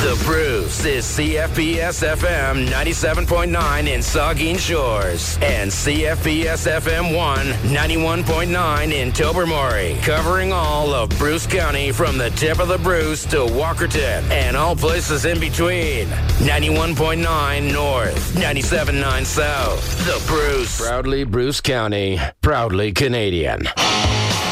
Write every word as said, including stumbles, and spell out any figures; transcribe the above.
The Bruce is C F P S F M ninety-seven point nine in Saugeen Shores and C F P S F M one ninety-one point nine in Tobermory, covering all of Bruce County from the tip of the Bruce to Walkerton and all places in between. ninety-one point nine North, ninety-seven point nine South. The Bruce. Proudly Bruce County, proudly Canadian.